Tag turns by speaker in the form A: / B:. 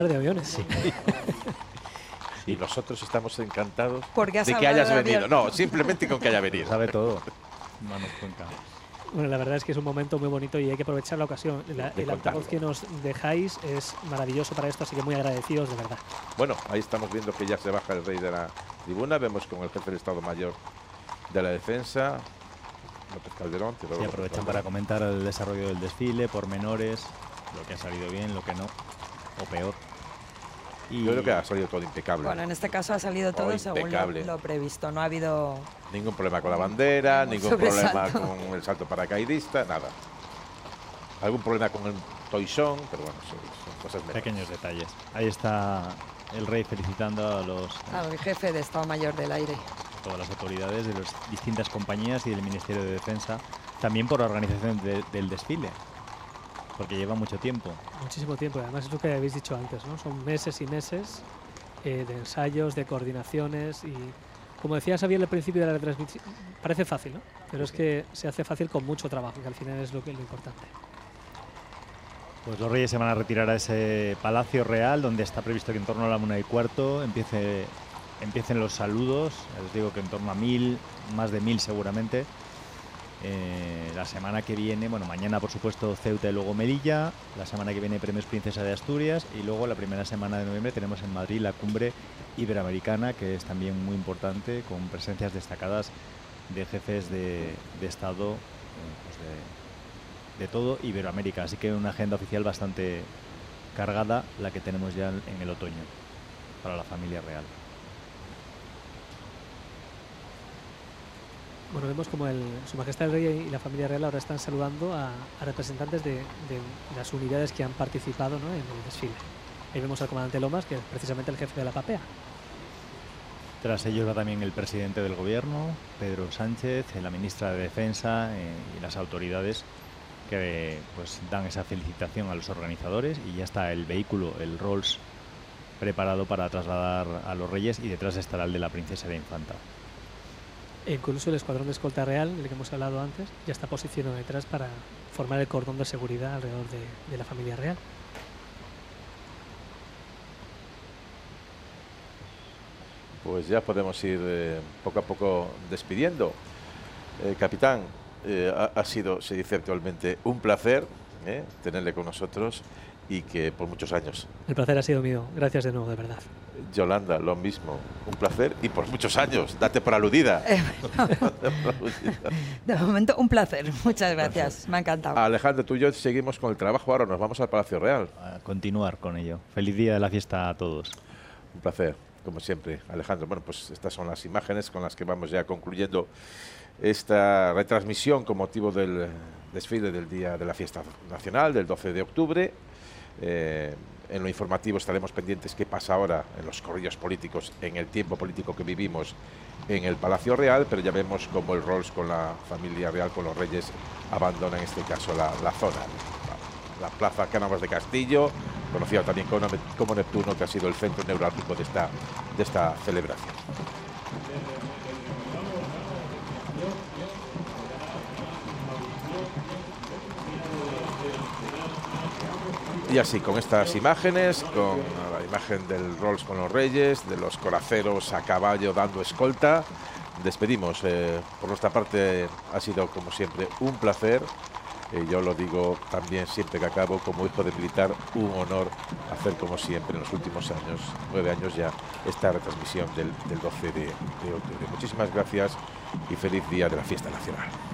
A: de aviones.
B: Sí.
C: Y nosotros estamos encantados
D: Porque has
C: de que
D: hablado
C: hayas
D: de
C: venido.
D: avión.
C: No, simplemente con que haya venido.
B: Sabe todo. Manos Cuenca.
A: Bueno, la verdad es que es un momento muy bonito y hay que aprovechar la ocasión. El altavoz que nos dejáis es maravilloso para esto, así que muy agradecidos, de verdad.
C: Bueno, ahí estamos viendo que ya se baja el rey de la tribuna. Vemos con el jefe del Estado Mayor de la Defensa, López Calderón.
B: Sí, aprovechan para comentar el desarrollo del desfile, pormenores, lo que ha salido bien, lo que no, o peor. Y
C: yo creo que ha salido todo impecable.
D: Bueno, en este caso ha salido todo según lo previsto. No ha habido
C: ningún problema con la bandera, ningún problema
D: sobresalto.
C: con el salto paracaidista, nada. Algún problema con el toisón, pero bueno, son cosas menores.
B: Pequeños detalles. Ahí está el rey felicitando a los
D: al jefe de Estado Mayor del Aire.
B: todas las autoridades de las distintas compañías y del Ministerio de Defensa, también por la organización del desfile, porque lleva mucho tiempo.
A: Muchísimo tiempo, además es lo que habéis dicho antes, ¿no? Son meses y meses de ensayos, de coordinaciones y, como decía Xavier al principio de la retransmisión, parece fácil, ¿no? Pero es que se hace fácil con mucho trabajo, que al final es lo importante.
B: Pues los reyes se van a retirar a ese Palacio Real, donde está previsto que en torno a la 1:15 empiecen los saludos. Les digo que en torno a 1000, más de 1000 seguramente. La semana que viene, bueno, mañana por supuesto Ceuta y luego Melilla. La semana que viene Premios Princesa de Asturias. Y luego la primera semana de noviembre tenemos en Madrid la Cumbre Iberoamericana, que es también muy importante, con presencias destacadas de jefes de Estado de todo Iberoamérica. Así que una agenda oficial bastante cargada la que tenemos ya en el otoño para la familia real.
A: Bueno, vemos como Su Majestad el Rey y la familia real ahora están saludando a representantes de las unidades que han participado, ¿no?, en el desfile. Ahí vemos al comandante Lomas, que es precisamente el jefe de la PAPEA.
B: Tras ellos va también el presidente del gobierno, Pedro Sánchez, la ministra de Defensa y las autoridades que pues dan esa felicitación a los organizadores, y ya está el vehículo, el Rolls, preparado para trasladar a los reyes, y detrás estará el de la princesa de Infanta.
A: E incluso el escuadrón de escolta real, del que hemos hablado antes, ya está posicionado detrás para formar el cordón de seguridad alrededor de la familia real.
C: Pues ya podemos ir poco a poco despidiendo. Capitán, ha sido, se dice actualmente, un placer tenerle con nosotros y que por muchos años.
A: El placer ha sido mío. Gracias de nuevo, de verdad.
C: Yolanda, lo mismo. Un placer y por muchos años. Date por aludida.
D: De momento, un placer. Muchas gracias. Me ha encantado.
C: Alejandro, tú y yo seguimos con el trabajo. Ahora nos vamos al Palacio Real.
B: A continuar con ello. Feliz día de la fiesta a todos.
C: Un placer, como siempre, Alejandro. Bueno, pues estas son las imágenes con las que vamos ya concluyendo esta retransmisión con motivo del desfile del Día de la Fiesta Nacional, del 12 de octubre. En lo informativo estaremos pendientes qué pasa ahora en los corrillos políticos, en el tiempo político que vivimos en el Palacio Real, pero ya vemos cómo el Rolls con la familia real, con los reyes, abandona en este caso la zona. La plaza Cánovas de Castillo, conocida también como Neptuno, que ha sido el centro neurálgico de esta celebración. Y así, con estas imágenes, con la imagen del Rolls con los reyes, de los coraceros a caballo dando escolta, despedimos. Por nuestra parte ha sido, como siempre, un placer. Yo lo digo también siempre que acabo, como hijo de militar, un honor hacer como siempre en los últimos años, 9 años ya, esta retransmisión del 12 de octubre. Muchísimas gracias y feliz día de la fiesta nacional.